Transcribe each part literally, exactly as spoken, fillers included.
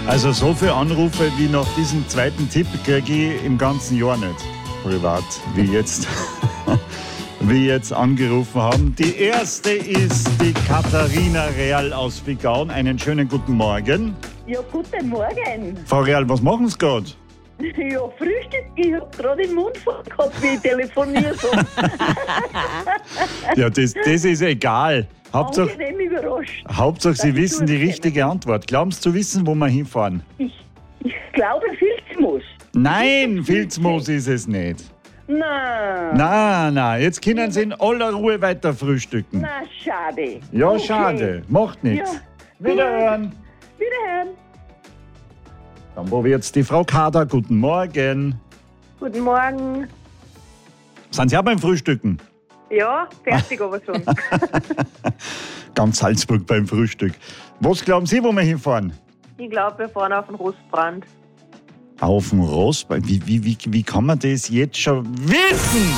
Also so viele Anrufe wie nach diesem zweiten Tipp kriege ich im ganzen Jahr nicht. Privat, wie jetzt, wie jetzt angerufen haben. Die erste ist die Katharina Real aus Vigaun. Einen schönen guten Morgen. Ja, guten Morgen. Frau Real, was machen Sie gerade? Ja, Frühstück. Ich hab gerade den Mund voll gehabt, wie ich telefoniert habe. Ja, das, das ist egal. Hauptsache, Angenehm überrascht. Hauptsache Sie Dass ich wissen die durchkomme. richtige Antwort. Glauben Sie zu wissen, wo wir hinfahren? Ich, ich glaube, Filzmoos. Nein, Filzmoos ist es nicht. Na, Na, na, jetzt können Sie in aller Ruhe weiter frühstücken. na, schade. Ja, Okay. schade. Macht nichts. Ja. Wiederhören. Wiederhören. Dann probiert's die Frau Kader. Guten Morgen. Guten Morgen. Sind Sie auch beim Frühstücken? Ja, fertig aber schon. Ganz Salzburg beim Frühstück. Was glauben Sie, wo wir hinfahren? Ich glaube, wir fahren auf den Rostbrand. Auf dem Rostbrand? Wie, wie, wie, wie kann man das jetzt schon wissen?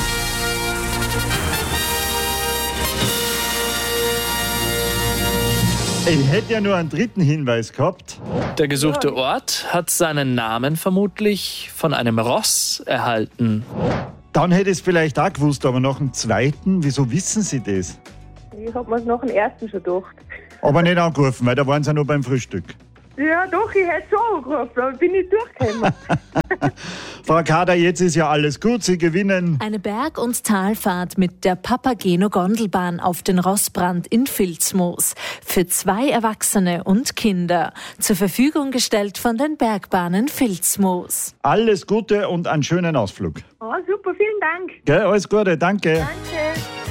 Ich hätte ja nur einen dritten Hinweis gehabt. Der gesuchte Ort hat seinen Namen vermutlich von einem Ross erhalten. Dann hätte ich es vielleicht auch gewusst, aber nach dem zweiten, wieso wissen Sie das? Ich hab mir's nach dem ersten schon gedacht. Aber nicht angerufen, weil da waren Sie ja nur beim Frühstück. Ja, doch, ich hätte so angerufen, aber bin nicht durchgekommen. Frau Kader, jetzt ist ja alles gut, Sie gewinnen. Eine Berg- und Talfahrt mit der Papageno-Gondelbahn auf den Rossbrand in Filzmoos. Für zwei Erwachsene und Kinder. Zur Verfügung gestellt von den Bergbahnen Filzmoos. Alles Gute und einen schönen Ausflug. Ah, super, vielen Dank. Gell, alles Gute, danke. Danke.